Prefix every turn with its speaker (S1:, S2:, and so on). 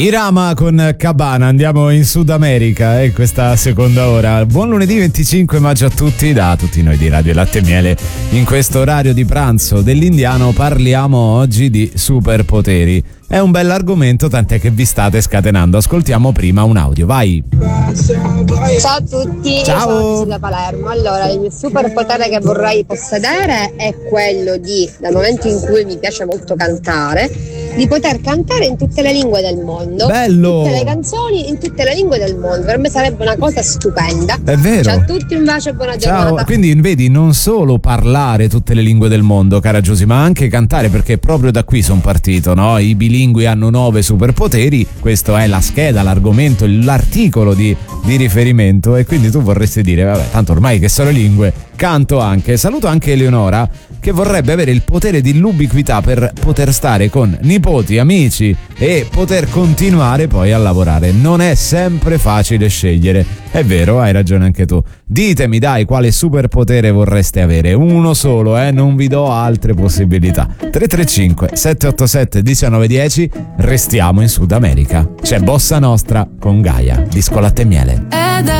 S1: Irama con Cabana, andiamo in Sud America questa seconda ora. Buon lunedì 25 maggio a tutti, da tutti noi di Radio Latte e Miele. In questo orario di pranzo dell'Indiano parliamo oggi di superpoteri. È un bell'argomento, tant'è che vi state scatenando. Ascoltiamo prima un audio, vai.
S2: Ciao a tutti,
S1: ciao.
S2: Sono da Palermo. Allora, il mio superpotere che vorrei possedere è quello di, dal momento in cui mi piace molto cantare, di poter cantare in tutte le lingue del mondo.
S1: Bello!
S2: Tutte le canzoni in tutte le lingue del mondo. Per me sarebbe una cosa stupenda.
S1: È vero.
S2: Ciao a tutti, un bacio e buona giornata.
S1: Ciao, quindi vedi, non solo parlare tutte le lingue del mondo, cara Giusy, ma anche cantare, perché proprio da qui sono partito, no? I bilingue hanno 9 superpoteri, questo è la scheda, l'argomento, l'articolo di riferimento, e quindi tu vorresti dire, vabbè, tanto ormai che so le lingue, canto anche. Saluto anche Eleonora, che vorrebbe avere il potere di l'ubiquità per poter stare con nipoti, amici e poter continuare poi a lavorare. Non è sempre facile scegliere. È vero, hai ragione anche tu. Ditemi dai quale superpotere vorreste avere. Uno solo, non vi do altre possibilità. 335 787 1910. Restiamo in Sud America. C'è Bossa Nostra con Gaia, disco Latte e Miele.